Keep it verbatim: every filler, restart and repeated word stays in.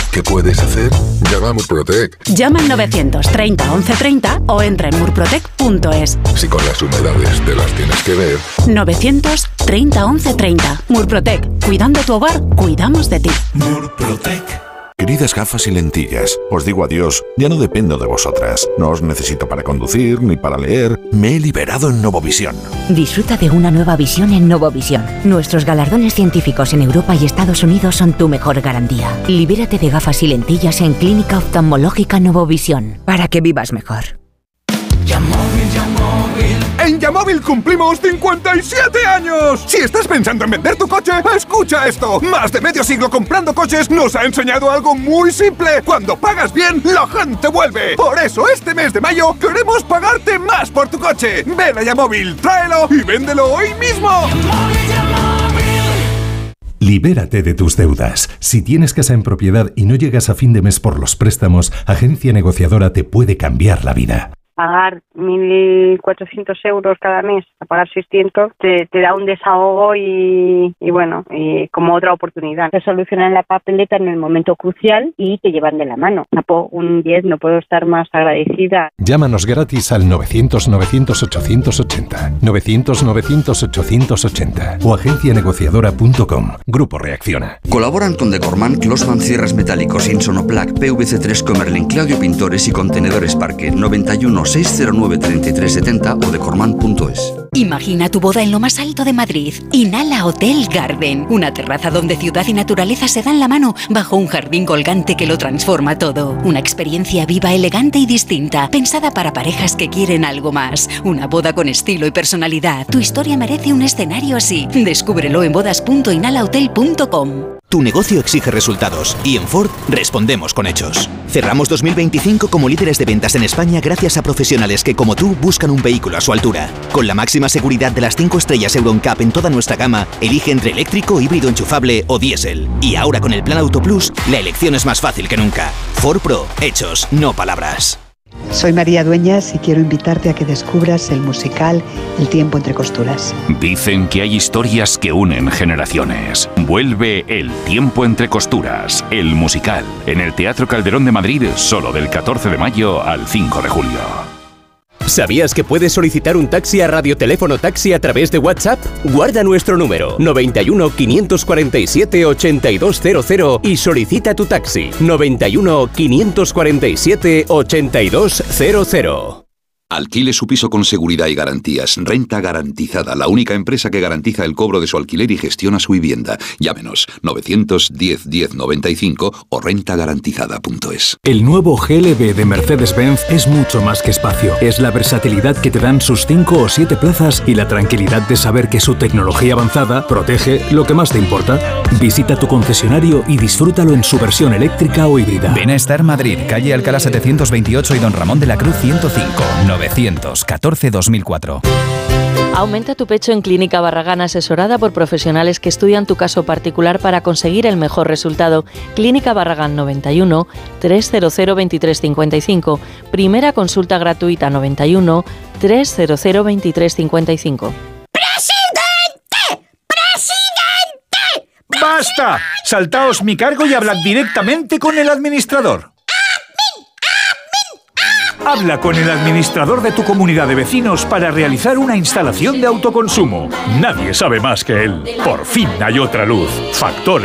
¿Qué puedes hacer? Llama a Murprotec. Llama al novecientos treinta once treinta o entra en murprotec punto es. Si con las humedades te las tienes que ver. novecientos treinta once treinta. Murprotec. Cuidando tu hogar, cuidamos de ti. Murprotec. Queridas gafas y lentillas, os digo adiós, ya no dependo de vosotras. No os necesito para conducir ni para leer. Me he liberado en Novovisión. Disfruta de una nueva visión en Novovisión. Nuestros galardones científicos en Europa y Estados Unidos son tu mejor garantía. Libérate de gafas y lentillas en Clínica Oftalmológica Novovisión, para que vivas mejor. Yamóvil, Yamóvil. En Yamóvil cumplimos cincuenta y siete años. Si estás pensando en vender tu coche, escucha esto. Más de medio siglo comprando coches nos ha enseñado algo muy simple. Cuando pagas bien, la gente vuelve. Por eso este mes de mayo queremos pagarte más por tu coche. Ven a Yamóvil, tráelo y véndelo hoy mismo. Yamóvil, Yamóvil. Libérate de tus deudas. Si tienes casa en propiedad y no llegas a fin de mes por los préstamos, Agencia Negociadora te puede cambiar la vida. Pagar mil cuatrocientos euros cada mes, a pagar seiscientos, te, te da un desahogo y, y bueno, y como otra oportunidad. Te solucionan la papeleta en el momento crucial y te llevan de la mano. Un diez, no puedo estar más agradecida. Llámanos gratis al novecientos novecientos ochocientos ochenta, novecientos novecientos ochocientos ochenta o agencia negociadora punto com. Grupo Reacciona. Colaboran con Decorman, Closman Cierres Metálicos, Insonoplac, P V C tres Comerlin, Claudio Pintores y Contenedores Parque. Noventa y uno seiscientos nueve treinta y tres setenta o decorman punto es. Imagina tu boda en lo más alto de Madrid. Inhala Hotel Garden, una terraza donde ciudad y naturaleza se dan la mano bajo un jardín colgante que lo transforma todo. Una experiencia viva, elegante y distinta, pensada para parejas que quieren algo más. Una boda con estilo y personalidad. Tu historia merece un escenario así. Descúbrelo en bodas punto inhala hotel punto com. Tu negocio exige resultados y en Ford respondemos con hechos. Cerramos dos mil veinticinco como líderes de ventas en España gracias a profesionales que como tú buscan un vehículo a su altura. Con la máxima seguridad de las cinco estrellas Euro N C A P en toda nuestra gama, elige entre eléctrico, híbrido enchufable o diésel. Y ahora con el Plan Auto Plus, la elección es más fácil que nunca. Ford Pro, hechos, no palabras. Soy María Dueñas y quiero invitarte a que descubras el musical El tiempo entre costuras. Dicen que hay historias que unen generaciones. Vuelve El tiempo entre costuras, el musical, en el Teatro Calderón de Madrid, solo del catorce de mayo al cinco de julio. ¿Sabías que puedes solicitar un taxi a Radioteléfono Taxi a través de WhatsApp? Guarda nuestro número noventa y uno, quinientos cuarenta y siete, ochenta y dos cero cero y solicita tu taxi noventa y uno, quinientos cuarenta y siete, ochenta y dos cero cero. Alquile su piso con seguridad y garantías. Renta Garantizada, la única empresa que garantiza el cobro de su alquiler y gestiona su vivienda. Llámenos novecientos diez, diez noventa y cinco o renta garantizada punto es. El nuevo G L B de Mercedes-Benz es mucho más que espacio. Es la versatilidad que te dan sus cinco o siete plazas y la tranquilidad de saber que su tecnología avanzada protege lo que más te importa. Visita tu concesionario y disfrútalo en su versión eléctrica o híbrida. Ven a Estar Madrid, calle Alcalá setecientos veintiocho y Don Ramón de la Cruz ciento cinco. novecientos catorce dos mil cuatro. Aumenta tu pecho en Clínica Barragán, asesorada por profesionales que estudian tu caso particular para conseguir el mejor resultado. Clínica Barragán noventa y uno, trescientos veintitrés cincuenta y cinco. Primera consulta gratuita noventa y uno, trescientos veintitrés cincuenta y cinco. ¡Presidente! ¡Presidente! ¡Basta! Saltaos mi cargo y hablad directamente con el administrador. Habla con el administrador de tu comunidad de vecinos para realizar una instalación de autoconsumo. Nadie sabe más que él. Por fin hay otra luz. Factor